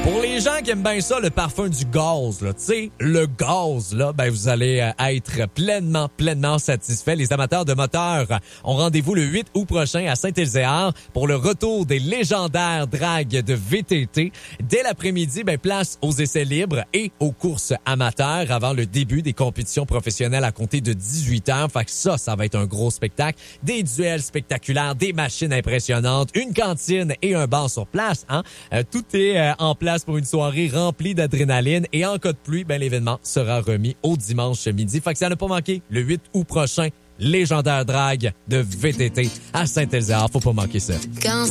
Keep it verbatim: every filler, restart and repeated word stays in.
Pour les gens qui aiment bien ça, le parfum du gaz, là, tu sais, le gaz, là, ben vous allez euh, être pleinement, pleinement satisfait. Les amateurs de moteurs ont rendez-vous le huit août prochain à Saint-Ézéard pour le retour des légendaires dragues de V T T. Dès l'après-midi, ben place aux essais libres et aux courses amateurs avant le début des compétitions professionnelles à compter de dix-huit heures. Fait que ça, ça va être un gros spectacle. Des duels spectaculaires, des machines impressionnantes, une cantine et un bar sur place. Hein? Euh, tout est euh, en place pour une soirée remplie d'adrénaline et en cas de pluie, ben l'événement sera remis au dimanche midi. Fait que ça n'a pas manqué le huit août prochain, légendaire drague de V T T à Saint-Ézéard. Faut pas manquer ça. Quand